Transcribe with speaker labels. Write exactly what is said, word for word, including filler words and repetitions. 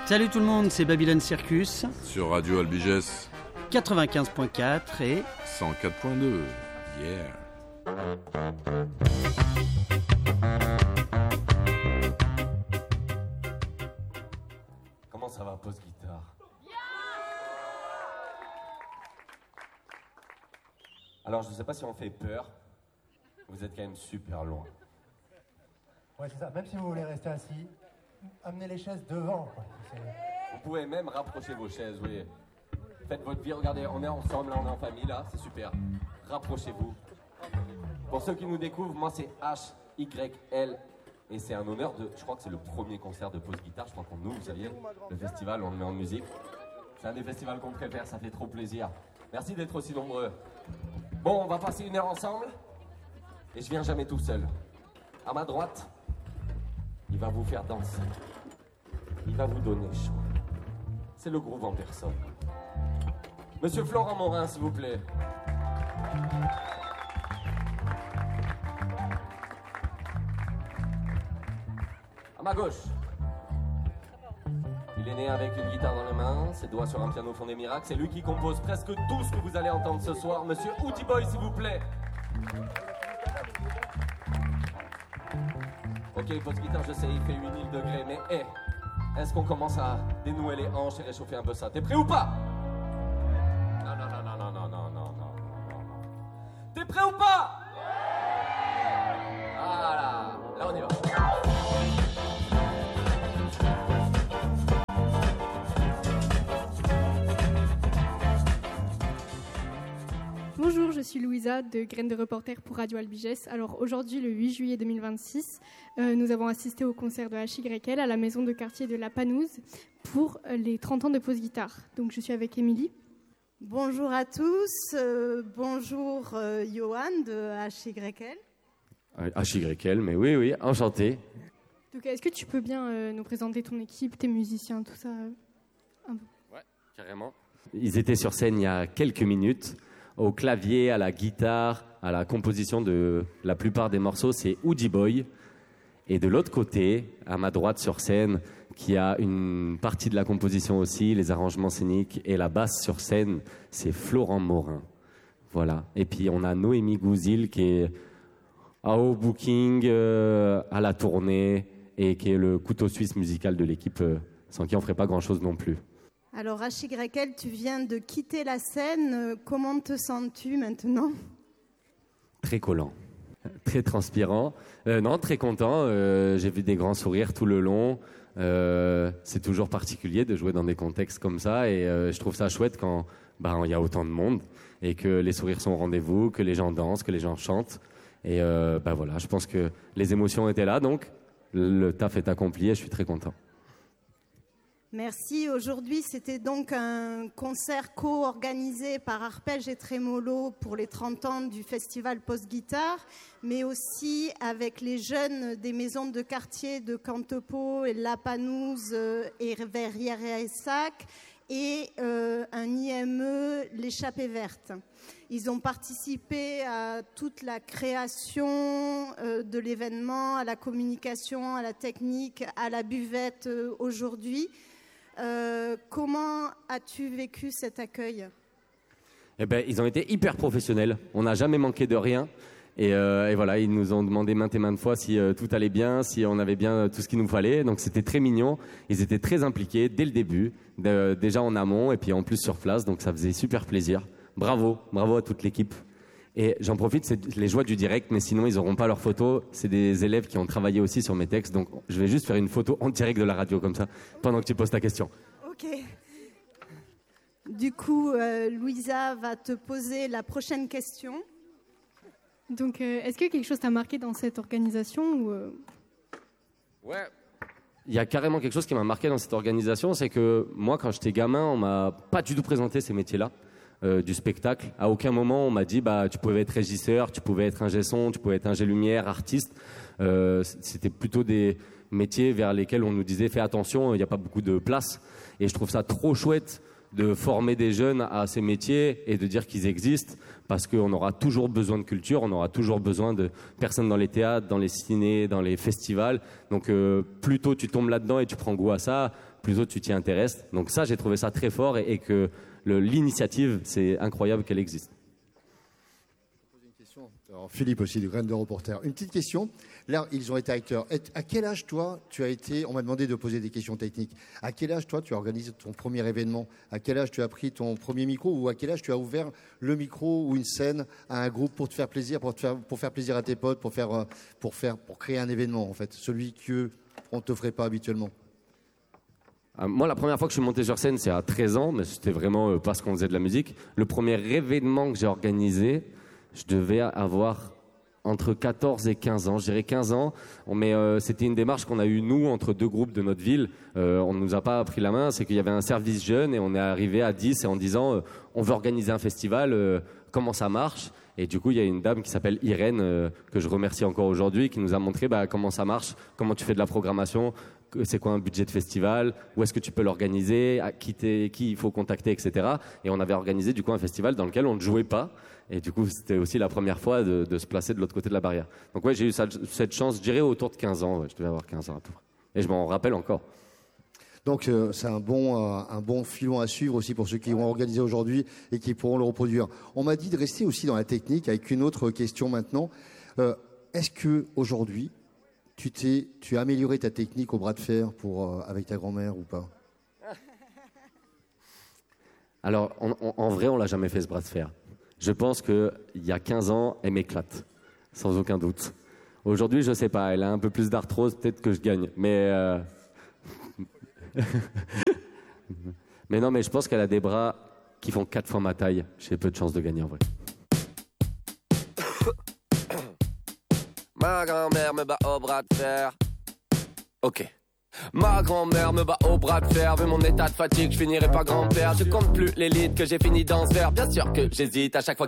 Speaker 1: Salut tout le monde, c'est Babylone Circus.
Speaker 2: Sur Radio Albigès.
Speaker 1: quatre-vingt-quinze point quatre et...
Speaker 2: cent quatre point deux. Yeah.
Speaker 3: Comment ça va, Pause Guitare? Alors, je ne sais pas si on fait peur. Vous êtes quand même super loin.
Speaker 4: Ouais, c'est ça. Même si vous voulez rester assis, amenez les chaises devant, quoi. C'est...
Speaker 3: Vous pouvez même rapprocher vos chaises, oui. Faites votre vie, regardez, on est ensemble, là, on est en famille, là, c'est super. Rapprochez-vous. Pour ceux qui nous découvrent, moi c'est H Y L et c'est un honneur de... Je crois que c'est le premier concert de Pause Guitare, je crois qu'on nous, vous saviez, le festival, on le met en musique. C'est un des festivals qu'on préfère, ça fait trop plaisir. Merci d'être aussi nombreux. Bon, on va passer une heure ensemble et je viens jamais tout seul. À ma droite, il va vous faire danser. Il va vous donner chaud. C'est le groove en personne. Monsieur Florent Morin, s'il vous plaît. À ma gauche. Il est né avec une guitare dans les mains, ses doigts sur un piano font des miracles. C'est lui qui compose presque tout ce que vous allez entendre ce soir. Monsieur Outy Boy, s'il vous plaît. Ok, Pause Guitare, je sais, il fait huit mille degrés, mais hé, hey, est-ce qu'on commence à dénouer les hanches et réchauffer un peu ça? T'es prêt ou pas? Non, non, non, non, non, non, non, non, non, non, non. T'es prêt ou pas? Voilà, là on y va.
Speaker 5: Bonjour, je suis Louisa de Graines de Reporter pour Radio Albigès. Alors aujourd'hui, le huit juillet deux mille vingt-six, euh, nous avons assisté au concert de H Y L à la maison de quartier de La Panouse pour euh, les trente ans de Pause Guitare. Donc je suis avec Émilie.
Speaker 6: Bonjour à tous, euh, bonjour euh, Johan de H Y L.
Speaker 3: H Y L, mais oui, oui, enchanté.
Speaker 5: Donc est-ce que tu peux bien euh, nous présenter ton équipe, tes musiciens, tout ça euh, un peu?
Speaker 3: Ouais, carrément. Ils étaient sur scène il y a quelques minutes. Au clavier, à la guitare, à la composition de la plupart des morceaux, c'est Outy Boy. Et de l'autre côté, à ma droite sur scène, qui a une partie de la composition aussi, les arrangements scéniques et la basse sur scène, c'est Florent Morin. Voilà. Et puis on a Noémie Gouzil qui est au booking, euh, à la tournée et qui est le couteau suisse musical de l'équipe, euh, sans qui on ferait pas grand-chose non plus.
Speaker 6: Alors H Y L, tu viens de quitter la scène, comment te sens-tu maintenant?
Speaker 3: Très collant, très transpirant, euh, non, très content, euh, j'ai vu des grands sourires tout le long, euh, c'est toujours particulier de jouer dans des contextes comme ça et euh, je trouve ça chouette quand bah, il y a autant de monde et que les sourires sont au rendez-vous, que les gens dansent, que les gens chantent et euh, bah, voilà, je pense que les émotions étaient là donc le taf est accompli et je suis très content.
Speaker 6: Merci. Aujourd'hui, c'était donc un concert co-organisé par Arpège et Trémolo pour les trente ans du festival Pause Guitare, mais aussi avec les jeunes des maisons de quartier de Cantepeau et La Panouse et Verrières-et-Sac et euh, un I M E, l'Échappée Verte. Ils ont participé à toute la création euh, de l'événement, à la communication, à la technique, à la buvette euh, aujourd'hui. Euh, comment as-tu vécu cet accueil?
Speaker 3: Eh ben, ils ont été hyper professionnels. On n'a jamais manqué de rien. Et, euh, et voilà, ils nous ont demandé maintes et maintes fois si euh, tout allait bien, si on avait bien tout ce qu'il nous fallait. Donc c'était très mignon. Ils étaient très impliqués dès le début, de, déjà en amont et puis en plus sur place. Donc ça faisait super plaisir. Bravo, bravo à toute l'équipe. Et j'en profite, c'est les joies du direct, mais sinon ils n'auront pas leurs photos. C'est des élèves qui ont travaillé aussi sur mes textes, donc je vais juste faire une photo en direct de la radio comme ça, pendant que tu poses ta question.
Speaker 6: Ok. Du coup, euh, Louisa va te poser la prochaine question.
Speaker 5: Donc, euh, est-ce que quelque chose t'a marqué dans cette organisation ou euh...
Speaker 3: Ouais. Il y a carrément quelque chose qui m'a marqué dans cette organisation, c'est que moi, quand j'étais gamin, on m'a pas du tout présenté ces métiers-là. Euh, du spectacle. À aucun moment on m'a dit bah tu pouvais être régisseur, tu pouvais être ingé son, tu pouvais être ingé lumière, artiste. Euh, c'était plutôt des métiers vers lesquels on nous disait fais attention, il n'y a pas beaucoup de place. Et je trouve ça trop chouette
Speaker 7: de former des jeunes à ces métiers et de dire qu'ils existent, parce qu'on aura toujours besoin de culture, on aura toujours besoin de personnes dans les théâtres, dans les cinés, dans les festivals. Donc euh, plus tôt tu tombes là-dedans et tu prends goût à ça, plus tôt tu t'y intéresses. Donc ça, j'ai trouvé ça très fort, et, et que le, l'initiative, c'est incroyable qu'elle existe.
Speaker 8: Alors, Philippe aussi, de Graines de Reporter. Une petite question. Là, ils ont été acteurs. Et à quel âge, toi, tu as été... On m'a demandé de poser des questions techniques. À quel âge, toi, tu as organisé ton premier événement? À quel âge tu as pris ton premier micro? Ou à quel âge tu as ouvert le micro ou une scène à un groupe pour te faire plaisir, pour, te faire, pour faire plaisir à tes potes, pour, faire, pour, faire, pour créer un événement, en fait, celui qu'on ne te ferait pas habituellement?
Speaker 7: Euh, moi, la première fois que je suis monté sur scène, c'est à treize ans, mais c'était vraiment euh, parce qu'on faisait de la musique. Le premier événement que j'ai organisé, je devais avoir entre quatorze et quinze ans, je dirais quinze ans, mais euh, c'était une démarche qu'on a eue, nous, entre deux groupes de notre ville. Euh, on ne nous a pas pris la main, c'est qu'il y avait un service jeune et on est arrivé à dix et en disant euh, on veut organiser un festival, euh, comment ça marche? Et du coup, il y a une dame qui s'appelle Irène, euh, que je remercie encore aujourd'hui, qui nous a montré bah, comment ça marche, comment tu fais de la programmation, c'est quoi un budget de festival, où est-ce que tu peux l'organiser, à qui, qui il faut contacter, et cetera. Et on avait organisé du coup un festival dans lequel on ne jouait pas. Et du coup, c'était aussi la première fois de, de se placer de l'autre côté de la barrière. Donc ouais, j'ai eu ça, cette chance, je dirais autour de quinze ans. Ouais, je devais avoir quinze ans à peu près. Et je m'en rappelle encore.
Speaker 8: Donc euh, c'est un bon, euh, un bon filon à suivre aussi pour ceux qui vont organiser aujourd'hui et qui pourront le reproduire. On m'a dit de rester aussi dans la technique avec une autre question maintenant. Euh, est-ce que aujourd'hui tu t'es, tu as amélioré ta technique au bras de fer pour, euh, avec ta grand-mère ou pas?
Speaker 7: Alors en, en, en vrai, on l'a jamais fait ce bras de fer. Je pense qu'il y a quinze ans, elle m'éclate, sans aucun doute. Aujourd'hui, je sais pas, elle a un peu plus d'arthrose, peut-être que je gagne. Mais, euh... mais non, mais je pense qu'elle a des bras qui font quatre fois ma taille. J'ai peu de chances de gagner en vrai.
Speaker 9: Ma grand-mère me bat au bras de fer. Ok. Ma grand-mère me bat au bras de fer. Vu mon état de fatigue, je finirai pas grand-père. Je compte plus les litres que j'ai fini dans ce verre. Bien sûr que j'hésite à chaque fois